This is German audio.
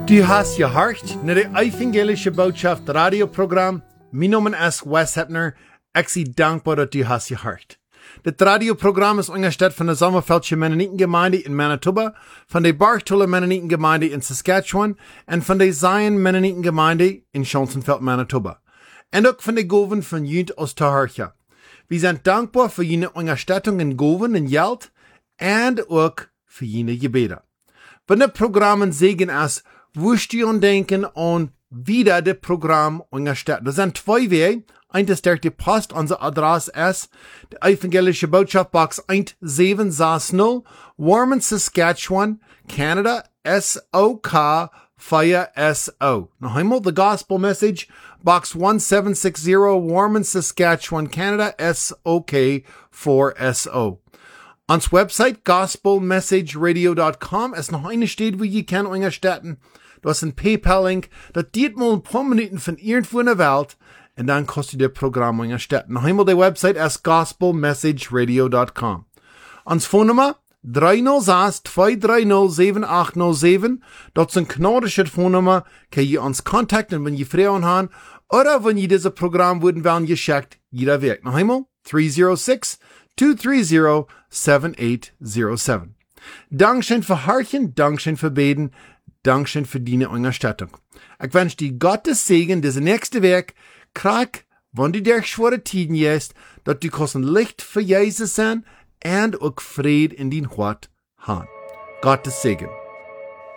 Du hast gehört naar de evangelische Botschaft radioprogramm. Mijn naam is Wes Hepner. Ik zie dankbaar dat du hast gehört. Dit radioprogramm ist unterstützt von der Sommerfeldsche Mennonitengemeinde in Manitoba, von der Bartola Mennonitengemeinde in Saskatchewan und von der Zion Mennonitengemeinde in Schonsenfeld, Manitoba. Und auch von der Goven von Jünt aus Tahircha. Wir sind dankbar für jene Unterstützung in Goven und Geld und auch für jene Gebete. Wenn das Programm Segen ist, wirst du denken an wieder das Programm unterstützen. Das sind zwei Wege. Eines der die Post, unsere Adresse ist, die evangelische Botschaft Box 1760, Warman, Saskatchewan, Canada, SOK 4SO. Noch einmal, the Gospel Message, Box 1760, Warman, Saskatchewan, Canada, SOK 4SO. Ons Website, gospelmessageradio.com, ist noch eine steht, wo ihr kann unterstützen. Du hast einen PayPal-Link, das geht mal ein paar Minuten von irgendwo in der Welt, und dann kostet das Programm unterstützen. Noch einmal die Website ist gospelmessageradio.com. Ons Phonenummer 306-230-7807. Das ist ein knordische Phonenummer, kann ihr uns kontakten, wenn ihr Fragen habt, oder wenn ihr dieses Programm würden wollen, geschickt, jeder Weg. Noch einmal 306-230-7807. Dankeschön für Harchen, Dankeschön für Beten, Dankeschön für deine Unterstützung. Ich wünsche dir Gottes Segen, diese nächste Weg, Krieg, wenn du durch schwere Tiden gehst, dass du kannst Licht für Jesus sein und auch Fried in dein Hort haben. Gottes Segen.